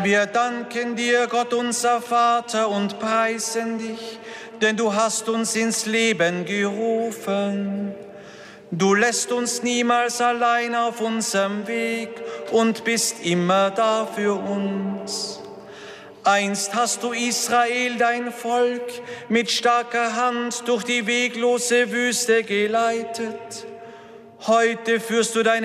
Wir danken dir, Gott unser Vater, und preisen dich, denn du hast uns ins Leben gerufen. Du lässt uns niemals allein auf unserem Weg und bist immer da für uns. Einst hast du Israel, dein Volk, mit starker Hand durch die weglose Wüste geleitet. Heute führst du deine